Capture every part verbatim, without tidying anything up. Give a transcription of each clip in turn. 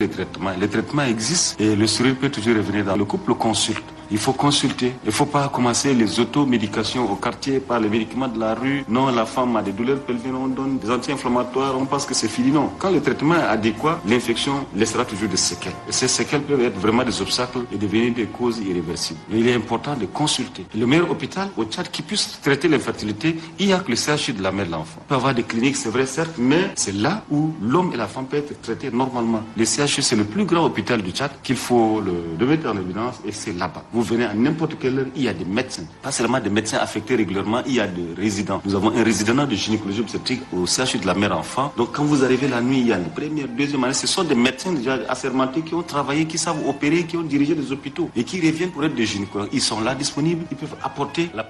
les traitements. Les traitements existent et le sourire peut toujours revenir dans le couple. Consulte. Il faut consulter. Il ne faut pas commencer les automédications au quartier par les médicaments de la rue. Non, la femme a des douleurs pelviennes, on donne des anti-inflammatoires, on pense que c'est fini. Non. Quand le traitement est adéquat, l'infection laissera toujours des séquelles. Et ces séquelles peuvent être vraiment des obstacles et devenir des causes irréversibles. Mais il est important de consulter. Le meilleur hôpital au Tchad qui puisse traiter l'infertilité, il n'y a que le C H U de la mère de l'enfant. Il peut y avoir des cliniques, c'est vrai, certes, mais c'est là où l'homme et la femme peuvent être traités normalement. Le C H U, c'est le plus grand hôpital du Tchad qu'il faut le, le mettre en évidence et c'est là-bas. Vous venez à n'importe quelle heure, il y a des médecins. Pas seulement des médecins affectés régulièrement, il y a des résidents. Nous avons un résident de gynécologie obstétrique au C H U de la mère-enfant. Donc quand vous arrivez la nuit, il y a une première, deuxième année. Ce sont des médecins déjà assermentés qui ont travaillé, qui savent opérer, qui ont dirigé des hôpitaux et qui reviennent pour être des gynécologues. Ils sont là disponibles, ils peuvent apporter la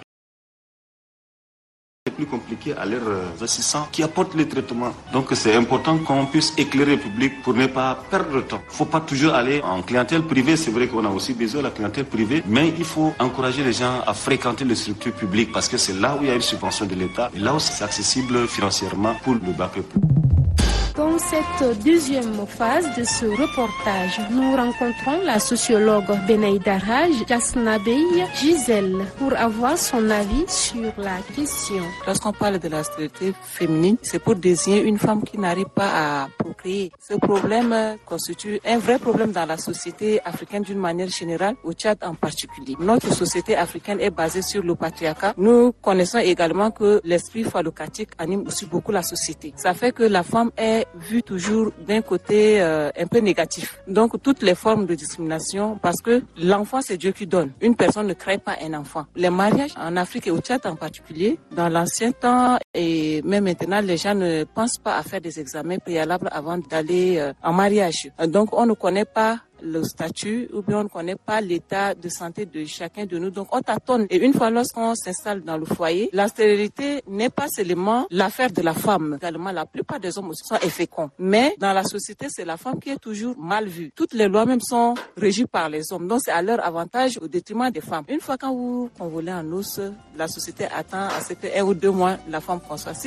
plus compliqué à leurs assistants qui apportent les traitements. Donc c'est important qu'on puisse éclairer le public pour ne pas perdre de temps. Il ne faut pas toujours aller en clientèle privée. C'est vrai qu'on a aussi besoin de la clientèle privée, mais il faut encourager les gens à fréquenter les structures publiques parce que c'est là où il y a une subvention de l'État et là où c'est accessible financièrement pour le bas peuple. Dans cette deuxième phase de ce reportage, nous rencontrons la sociologue Benaïda Raj Jasnabey Gisèle pour avoir son avis sur la question. Lorsqu'on parle de la stérilité féminine, c'est pour désigner une femme qui n'arrive pas à procréer. Ce problème constitue un vrai problème dans la société africaine d'une manière générale, au Tchad en particulier. Notre société africaine est basée sur le patriarcat. Nous connaissons également que l'esprit phallocatique anime aussi beaucoup la société. Ça fait que la femme est vu toujours d'un côté euh, un peu négatif. Donc toutes les formes de discrimination, parce que l'enfant c'est Dieu qui donne. Une personne ne crée pas un enfant. Les mariages en Afrique et au Tchad en particulier, dans l'ancien temps et même maintenant, les gens ne pensent pas à faire des examens préalables avant d'aller euh, en mariage. Donc on ne connaît pas le statut ou bien on ne connaît pas l'état de santé de chacun de nous. Donc on tâtonne. Et une fois lorsqu'on s'installe dans le foyer, la stérilité n'est pas seulement l'affaire de la femme. Également, la plupart des hommes aussi sont féconds. Mais dans la société, c'est la femme qui est toujours mal vue. Toutes les lois même sont régies par les hommes. Donc c'est à leur avantage au détriment des femmes. Une fois quand vous convolez en os, la société attend à ce que un ou deux mois la femme conçoit. Si